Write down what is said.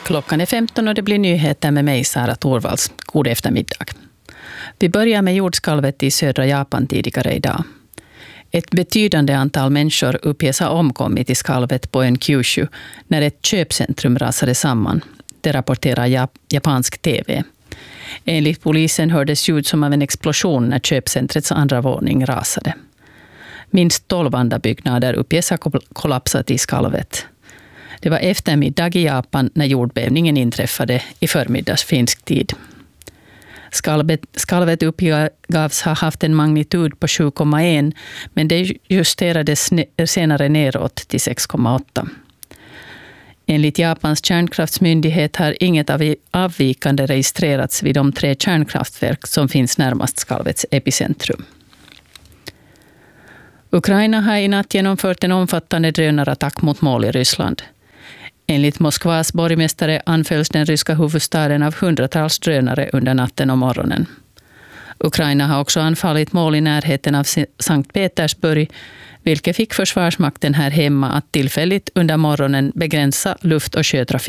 Klockan är 15 och det blir nyheter med mig, Sara Torvalds. God eftermiddag. Vi börjar med jordskalvet i södra Japan tidigare idag. Ett betydande antal människor uppges ha omkommit i skalvet på ön Kyushu när ett köpcentrum rasade samman. Det rapporterar japansk TV. Enligt polisen hördes ljud som av en explosion när köpcentrets andra våning rasade. Minst 12 andra byggnader uppges ha kollapsat i skalvet. Det var eftermiddag i Japan när jordbävningen inträffade i förmiddags finsk tid. Skalvet uppgavs ha haft en magnitud på 7,1 men det justerades senare neråt till 6,8. Enligt Japans kärnkraftsmyndighet har inget avvikande registrerats vid de 3 kärnkraftverk som finns närmast skalvets epicentrum. Ukraina har i natt genomfört en omfattande drönarattack mot mål i Ryssland. Enligt Moskvas borgmästare anfölls den ryska huvudstaden av hundratals drönare under natten och morgonen. Ukraina har också anfallit mål i närheten av Sankt Petersburg, vilket fick försvarsmakten här hemma att tillfälligt under morgonen begränsa luft- och sjötrafiken